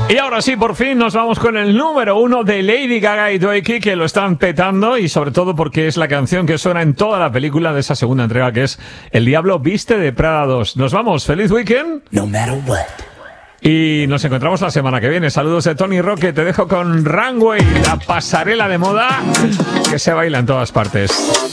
Y ahora sí, por fin nos vamos con el número 1 de Lady Gaga y Dwayne, que lo están petando, y sobre todo porque es la canción que suena en toda la película de esa segunda entrega, que es El Diablo Viste de Prada 2. Nos vamos, feliz weekend. No matter what. Y nos encontramos la semana que viene. Saludos de Tony Roque. Te dejo con Runway, la pasarela de moda que se baila en todas partes.